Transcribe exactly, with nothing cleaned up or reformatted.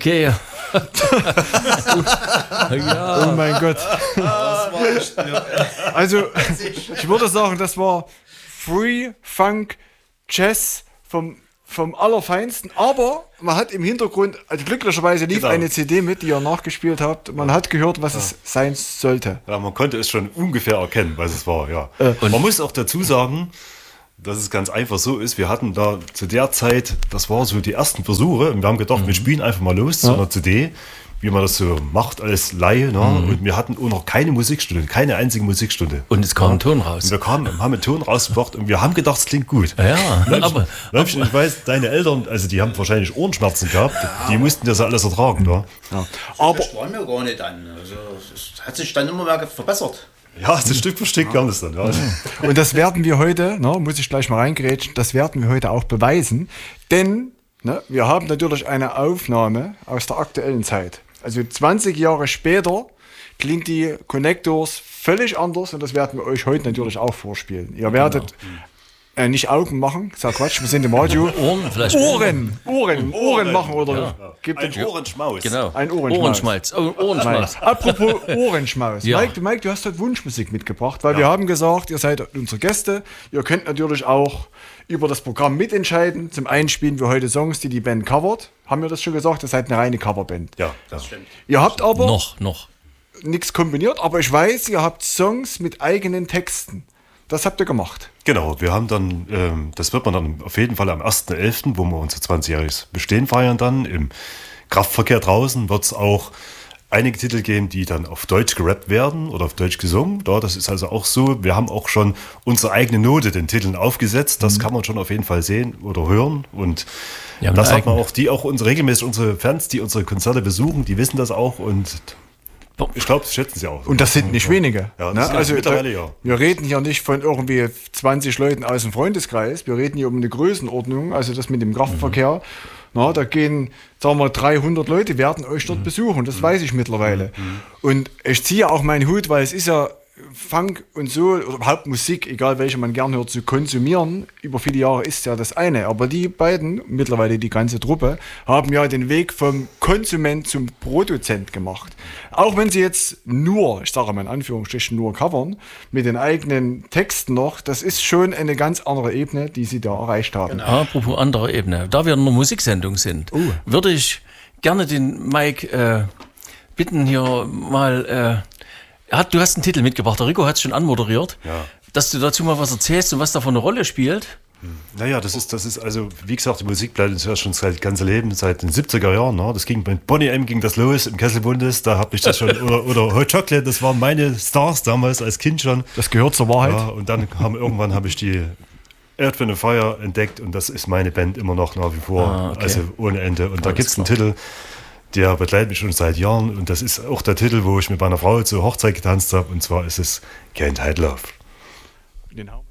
Okay. Ja. Oh mein Gott. Also, ich würde sagen, das war Free Funk Jazz vom, vom Allerfeinsten. Aber man hat im Hintergrund, also glücklicherweise lief genau. eine C D mit, die ihr nachgespielt habt. Man hat gehört, was ja. es sein sollte. Ja, man konnte es schon ungefähr erkennen, was es war. Ja. Äh, man muss auch dazu sagen, dass es ganz einfach so ist. Wir hatten da zu der Zeit, das war so die ersten Versuche, und wir haben gedacht, mhm. wir spielen einfach mal los ja. zu einer C D, wie man das so macht als Laie. Ne? Mhm. Und wir hatten auch noch keine Musikstunde, keine einzige Musikstunde. Und es kam ein Ton raus. Und wir kamen, haben einen Ton rausgebracht und wir haben gedacht, es klingt gut. Ja, Läufchen, aber, Läufchen, aber ich weiß, deine Eltern, also die haben wahrscheinlich Ohrenschmerzen gehabt, die mussten das alles ertragen. Ne? Ja. Aber das waren wir gar nicht an. Also, es hat sich dann immer mehr verbessert. Ja, das Stück für Stück kam das dann. Ja. Und das werden wir heute, ne, muss ich gleich mal reingrätschen, das werden wir heute auch beweisen. Denn ne, wir haben natürlich eine Aufnahme aus der aktuellen Zeit. Also zwanzig Jahre später klingt die Connectors völlig anders und das werden wir euch heute natürlich auch vorspielen. Ihr werdet äh, nicht Augen machen, sag Quatsch, wir sind im Radio. Ohren, vielleicht Ohren, Ohren, Ohren, Ohren machen oder ja. Gibt ein Ohrenschmaus. Genau. Ein Ohrenschmaus. Ohrenschmalz. Oh, Ohrenschmaus. Apropos Ohrenschmaus. Ja. Mike, Mike, du hast heute Wunschmusik mitgebracht, weil ja. wir haben gesagt, ihr seid unsere Gäste. Ihr könnt natürlich auch über das Programm mitentscheiden. Zum einen spielen wir heute Songs, die die Band covert. Haben wir das schon gesagt? Ihr seid eine reine Coverband. Ja, das stimmt. Ihr habt aber noch, noch nichts kombiniert, aber ich weiß, ihr habt Songs mit eigenen Texten. Das habt ihr gemacht. Genau, wir haben dann, ähm, das wird man dann auf jeden Fall am ersten elften, wo wir unser zwanzigjähriges Bestehen feiern dann, im Kraftverkehr draußen wird es auch einige Titel geben, die dann auf Deutsch gerappt werden oder auf Deutsch gesungen. Ja, das ist also auch so. Wir haben auch schon unsere eigene Note den Titeln aufgesetzt. Das mhm. kann man schon auf jeden Fall sehen oder hören. Und ja, das hat man auch, die auch unsere, regelmäßig unsere Fans, die unsere Konzerte besuchen, die wissen das auch und ich glaube, das schätzen sie auch. Und das sind nicht wenige. Ja, ne? Also mittlerweile ja. Wir reden hier nicht von irgendwie zwanzig Leuten aus dem Freundeskreis. Wir reden hier um eine Größenordnung. Also das mit dem Kraftverkehr. Mhm. Na, da gehen, sagen wir, dreihundert Leute werden euch dort mhm. besuchen. Das mhm. weiß ich mittlerweile. Mhm. Und ich ziehe auch meinen Hut, weil es ist ja Funk und so, oder überhaupt Musik, egal welche man gern hört, zu konsumieren, über viele Jahre ist ja das eine. Aber die beiden, mittlerweile die ganze Truppe, haben ja den Weg vom Konsument zum Produzent gemacht. Auch wenn sie jetzt nur, ich sage mal in Anführungsstrichen, nur covern, mit den eigenen Texten noch, das ist schon eine ganz andere Ebene, die sie da erreicht haben. Genau. Apropos andere Ebene, da wir in einer Musiksendung sind, uh. würde ich gerne den Mike äh, bitten, hier mal... Äh, Hat, du hast einen Titel mitgebracht, der Rico hat es schon anmoderiert, ja. dass du dazu mal was erzählst und was davon eine Rolle spielt. Naja, das ist, das ist also, wie gesagt, die Musik bleibt uns ja schon seit ganze Leben, seit den siebziger Jahren. Ne? Das ging bei Boney M. ging das los im Kesselbundes, da habe ich das schon, oder, oder Hot Chocolate, das waren meine Stars damals als Kind schon. Das gehört zur Wahrheit. Ja, und dann haben, irgendwann habe ich die Earth, Wind and Fire entdeckt und das ist meine Band immer noch nach wie vor, ah, okay. also ohne Ende. Und da gibt es einen Titel, der begleitet mich schon seit Jahren und das ist auch der Titel, wo ich mit meiner Frau zur Hochzeit getanzt habe und zwar ist es Can't Hide Love. Den